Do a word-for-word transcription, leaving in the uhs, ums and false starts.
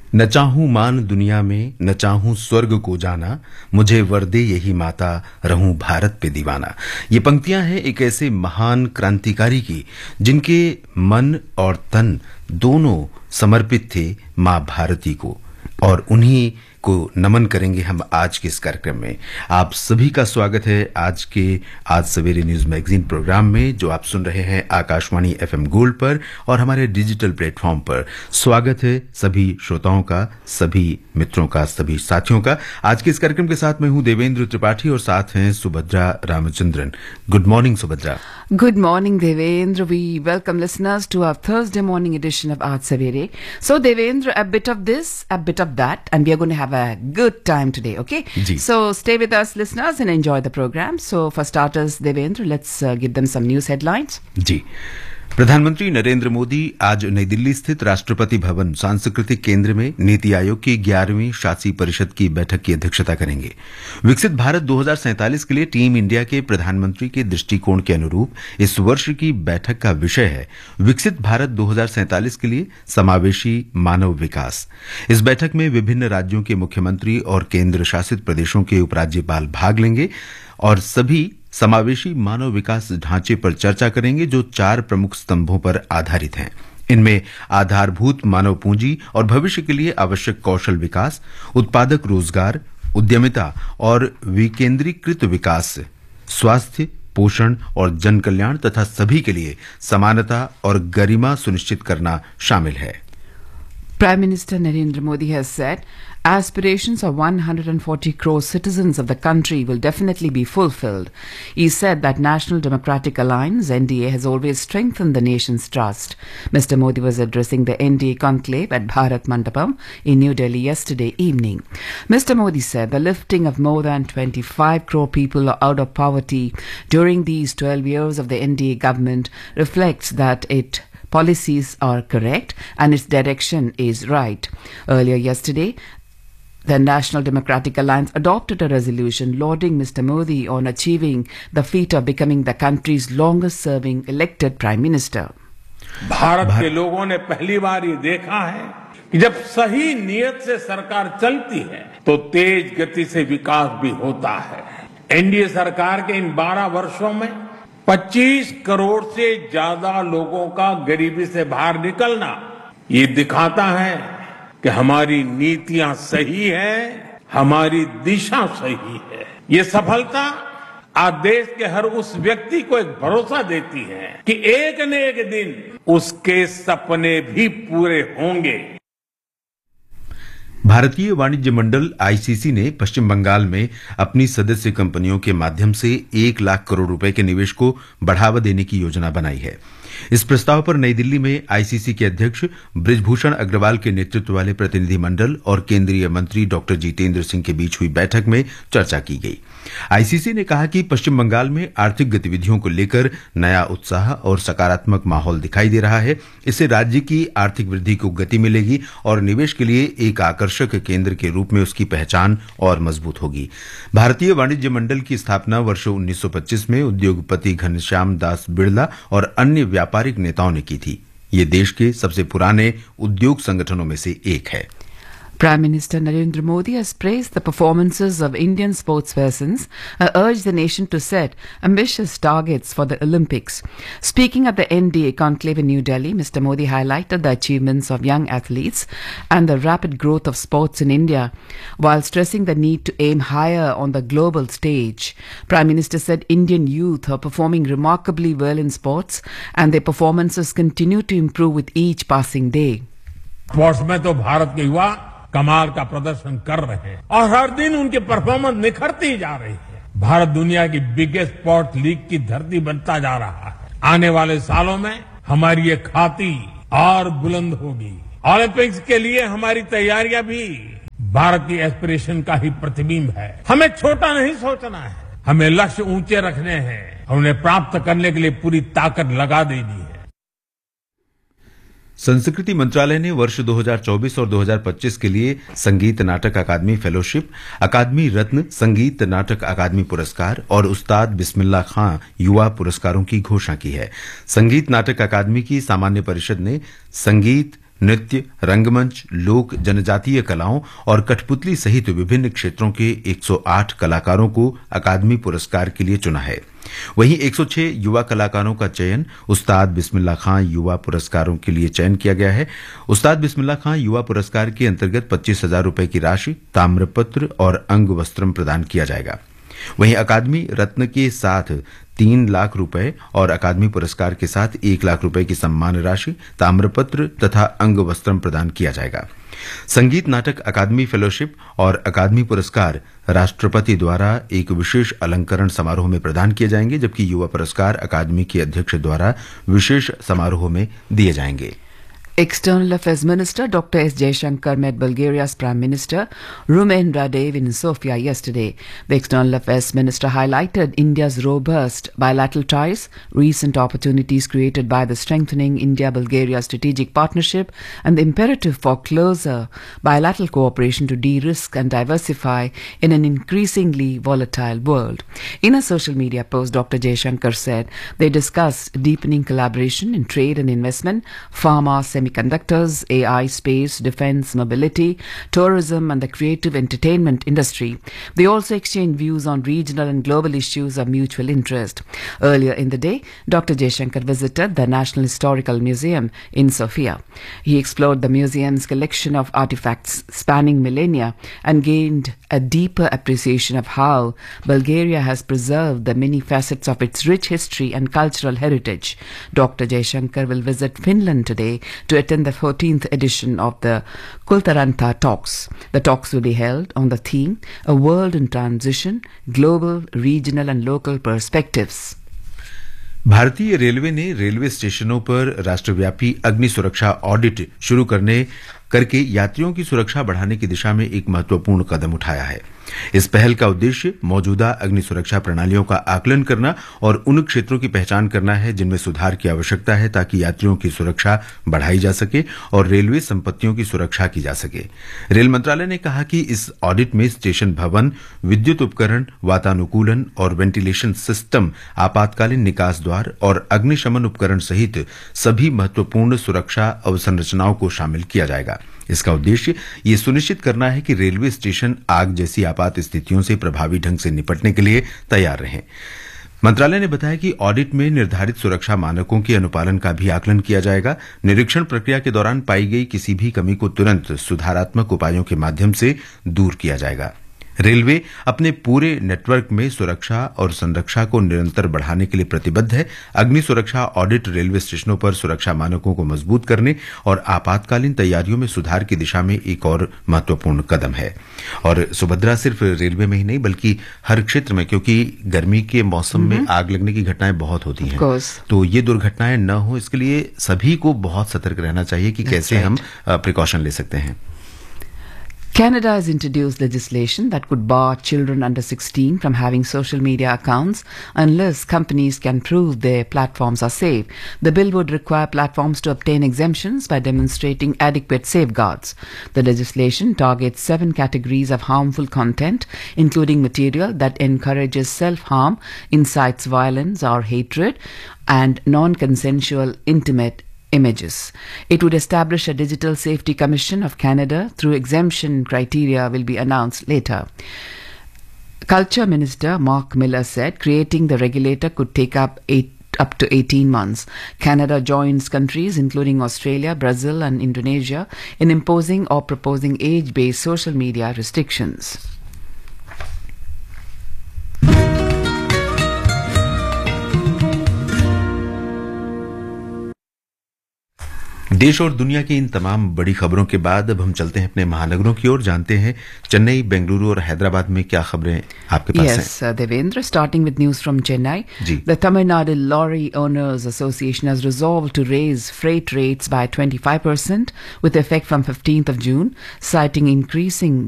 न चाहूं मान दुनिया में, न चाहूं स्वर्ग को जाना, मुझे वर दे यही माता, रहूं भारत पे दीवाना। ये पंक्तियां हैं एक ऐसे महान क्रांतिकारी की जिनके मन और तन दोनों समर्पित थे मां भारती को, और उन्हीं को नमन करेंगे हम आज के इस कार्यक्रम में। आप सभी का स्वागत है आज के आज सवेरे न्यूज मैगजीन प्रोग्राम में, जो आप सुन रहे हैं आकाशवाणी एफएम गोल्ड पर और हमारे डिजिटल प्लेटफॉर्म पर। स्वागत है सभी श्रोताओं का, सभी मित्रों का, सभी साथियों का। आज के इस कार्यक्रम के साथ मैं हूं देवेंद्र त्रिपाठी और साथ हैं Subhadra Ramachandran. Good morning Subhadra. Good morning, Devendra. We welcome listeners to our Thursday morning edition of Aaj Savere. So, Devendra, a bit of this, a bit of that, and we are going to have a good time today, okay? Ji. So, stay with us, listeners, and enjoy the program. So, for starters, Devendra, let's uh, give them some news headlines. जी, प्रधानमंत्री नरेंद्र मोदी आज नई दिल्ली स्थित राष्ट्रपति भवन सांस्कृतिक केंद्र में नीति आयोग की ग्यारहवीं शासी परिषद की बैठक की अध्यक्षता करेंगे। विकसित भारत दो हज़ार सैंतालीस के लिए टीम इंडिया के प्रधानमंत्री के दृष्टिकोण के अनुरूप इस वर्ष की बैठक का विषय है विकसित भारत दो हज़ार सैंतालीस के लिए समावेशी मानव विकास। इस बैठक में विभिन्न राज्यों के मुख्यमंत्री और केंद्र शासित प्रदेशों के उपराज्यपाल भाग लेंगे और सभी समावेशी मानव विकास ढांचे पर चर्चा करेंगे, जो चार प्रमुख स्तंभों पर आधारित हैं। इनमें आधारभूत मानव पूंजी और भविष्य के लिए आवश्यक कौशल विकास, उत्पादक रोजगार, उद्यमिता और विकेंद्रीकृत विकास, स्वास्थ्य, पोषण और जन कल्याण तथा सभी के लिए समानता और गरिमा सुनिश्चित करना शामिल है। Prime Minister Narendra Modi has said aspirations of one hundred forty crore citizens of the country will definitely be fulfilled. He said that National Democratic Alliance N D A has always strengthened the nation's trust. Mister Modi was addressing the N D A conclave at Bharat Mandapam in New Delhi yesterday evening. Mister Modi said the lifting of more than twenty-five crore people out of poverty during these twelve years of the N D A government reflects that its policies are correct and its direction is right. Earlier yesterday, the National Democratic Alliance adopted a resolution lauding Mister Modi on achieving the feat of becoming the country's longest-serving elected Prime Minister. Bharat के लोगों ने पहली बार ये देखा है कि जब सही नियत से सरकार चलती है तो तेज गति से विकास भी होता है। एनडीए सरकार के इन बारह वर्षों में पच्चीस करोड़ से ज्यादा लोगों का गरीबी से बाहर निकलना ये दिखाता है कि हमारी नीतियां सही है, हमारी दिशा सही है। ये सफलता आज देश के हर उस व्यक्ति को एक भरोसा देती है कि एक न एक दिन उसके सपने भी पूरे होंगे। भारतीय वाणिज्य मंडल आईसीसी ने पश्चिम बंगाल में अपनी सदस्य कंपनियों के माध्यम से एक लाख करोड़ रुपए के निवेश को बढ़ावा देने की योजना बनाई है। इस प्रस्ताव पर नई दिल्ली में आईसीसी के अध्यक्ष बृजभूषण अग्रवाल के नेतृत्व वाले प्रतिनिधिमंडल और केंद्रीय मंत्री डॉक्टर जितेंद्र सिंह के बीच हुई बैठक में चर्चा की गई। आईसीसी ने कहा कि पश्चिम बंगाल में आर्थिक गतिविधियों को लेकर नया उत्साह और सकारात्मक माहौल दिखाई दे रहा है। इससे राज्य की आर्थिक वृद्धि को गति मिलेगी और निवेश के लिए एक आकर्षक केंद्र के रूप में उसकी पहचान और मजबूत होगी। भारतीय वाणिज्य मंडल की स्थापना वर्ष उन्नीस सौ पच्चीस में उद्योगपति घनश्याम दास बिड़ला और अन्य व्यापारिक नेताओं ने की थी। ये देश के सबसे पुराने उद्योग संगठनों में से एक है। Prime Minister Narendra Modi has praised the performances of Indian sportspersons and urged the nation to set ambitious targets for the Olympics. Speaking at the N D A conclave in New Delhi, Mister Modi highlighted the achievements of young athletes and the rapid growth of sports in India, while stressing the need to aim higher on the global stage. Prime Minister said Indian youth are performing remarkably well in sports and their performances continue to improve with each passing day. Sports में तो भारत के युवा कमाल का प्रदर्शन कर रहे हैं और हर दिन उनकी परफॉर्मेंस निखरती जा रही है। भारत दुनिया की बिगेस्ट स्पोर्ट्स लीग की धरती बनता जा रहा है। आने वाले सालों में हमारी ये खाती और बुलंद होगी। ओलंपिक्स के लिए हमारी तैयारियां भी भारत की एस्पिरेशन का ही प्रतिबिंब है। हमें छोटा नहीं सोचना है, हमें लक्ष्य ऊंचे रखने हैं और उन्हें प्राप्त करने के लिए पूरी ताकत लगा देनी है। संस्कृति मंत्रालय ने वर्ष दो हज़ार चौबीस और दो हज़ार पच्चीस के लिए संगीत नाटक अकादमी फेलोशिप, अकादमी रत्न, संगीत नाटक अकादमी पुरस्कार और उस्ताद बिस्मिल्लाह खां युवा पुरस्कारों की घोषणा की है। संगीत नाटक अकादमी की सामान्य परिषद ने संगीत नृत्य, रंगमंच, लोक जनजातीय कलाओं और कठपुतली सहित विभिन्न क्षेत्रों के एक सौ आठ कलाकारों को अकादमी पुरस्कार के लिए चुना है। वहीं एक सौ छह युवा कलाकारों का चयन उस्ताद बिस्मिल्लाह खां युवा पुरस्कारों के लिए चयन किया गया है। उस्ताद बिस्मिल्लाह खां युवा पुरस्कार के अंतर्गत पच्चीस हजार रुपए की राशि, ताम्रपत्र और अंग वस्त्रम प्रदान किया जाएगा। वहीं अकादमी रत्न के साथ तीन लाख रुपए और अकादमी पुरस्कार के साथ एक लाख रुपए की सम्मान राशि, ताम्रपत्र तथा अंग वस्त्रम प्रदान किया जाएगा। संगीत नाटक अकादमी फेलोशिप और अकादमी पुरस्कार राष्ट्रपति द्वारा एक विशेष अलंकरण समारोह में प्रदान किए जाएंगे, जबकि युवा पुरस्कार अकादमी के अध्यक्ष द्वारा विशेष समारोह में दिए जाएंगे। External Affairs Minister Doctor S. Jaishankar met Bulgaria's Prime Minister Rumen Radev in Sofia yesterday. The External Affairs Minister highlighted India's robust bilateral ties, recent opportunities created by the strengthening India-Bulgaria strategic partnership, and the imperative for closer bilateral cooperation to de-risk and diversify in an increasingly volatile world. In a social media post, Doctor Jaishankar said they discussed deepening collaboration in trade and investment, pharma, semiconductors, Semiconductors, A I, space, defense, mobility, tourism and the creative entertainment industry. They also exchanged views on regional and global issues of mutual interest. Earlier in the day, Doctor Jaishankar visited the National Historical Museum in Sofia. He explored the museum's collection of artifacts spanning millennia and gained a deeper appreciation of how Bulgaria has preserved the many facets of its rich history and cultural heritage. Doctor Jaishankar will visit Finland today to attend the fourteenth edition of the Kultaranta Talks. The talks will be held on the theme A World in Transition, Global, Regional and Local Perspectives. भारतीय railway ने railway स्टेशनों पर राष्ट्रव्यापी अग्नि सुरक्षा audit शुरू करने करके यात्रियों की सुरक्षा बढ़ाने की दिशा में एक महत्वपूर्ण कदम उठाया है। इस पहल का उद्देश्य मौजूदा अग्नि सुरक्षा प्रणालियों का आकलन करना और उन क्षेत्रों की पहचान करना है जिनमें सुधार की आवश्यकता है, ताकि यात्रियों की सुरक्षा बढ़ाई जा सके और रेलवे संपत्तियों की सुरक्षा की जा सके। रेल मंत्रालय ने कहा कि इस ऑडिट में स्टेशन भवन, विद्युत उपकरण, वातानुकूलन और वेंटिलेशन सिस्टम, आपातकालीन निकास द्वार और अग्निशमन उपकरण सहित सभी महत्वपूर्ण सुरक्षा अवसंरचनाओं को शामिल किया जाएगा। इसका उद्देश्य ये सुनिश्चित करना है कि रेलवे स्टेशन आग जैसी आपात स्थितियों से प्रभावी ढंग से निपटने के लिए तैयार रहें। मंत्रालय ने बताया कि ऑडिट में निर्धारित सुरक्षा मानकों के अनुपालन का भी आकलन किया जाएगा। निरीक्षण प्रक्रिया के दौरान पाई गई किसी भी कमी को तुरंत सुधारात्मक उपायों के माध्यम से दूर किया जाएगा। रेलवे अपने पूरे नेटवर्क में सुरक्षा और संरक्षा को निरंतर बढ़ाने के लिए प्रतिबद्ध है। अग्नि सुरक्षा ऑडिट रेलवे स्टेशनों पर सुरक्षा मानकों को मजबूत करने और आपातकालीन तैयारियों में सुधार की दिशा में एक और महत्वपूर्ण कदम है। और सुभद्रा, सिर्फ रेलवे में ही नहीं बल्कि हर क्षेत्र में, क्योंकि गर्मी के मौसम में आग लगने की घटनाएं बहुत होती हैं, तो ये दुर्घटनाएं न हो इसके लिए सभी को बहुत सतर्क रहना चाहिए कि कैसे हम प्रिकॉशन ले सकते हैं। Canada has introduced legislation that could bar children under sixteen from having social media accounts unless companies can prove their platforms are safe. The bill would require platforms to obtain exemptions by demonstrating adequate safeguards. The legislation targets seven categories of harmful content, including material that encourages self-harm, incites violence or hatred, and non-consensual intimate images. It would establish a Digital Safety Commission of Canada through exemption criteria will be announced later. Culture Minister Mark Miller said creating the regulator could take up eight up to eighteen months. Canada joins countries including Australia, Brazil and Indonesia in imposing or proposing age-based social media restrictions. देश और दुनिया की इन तमाम बड़ी खबरों के बाद अब हम चलते हैं अपने महानगरों की ओर, जानते हैं चेन्नई, बेंगलुरु और हैदराबाद में क्या खबरें आपके पास हैं। Yes, uh, Devendra, starting with news from Chennai. The Tamil Nadu Lorry Owners Association has resolved to raise freight rates by twenty-five percent with effect from fifteenth of June, citing increasing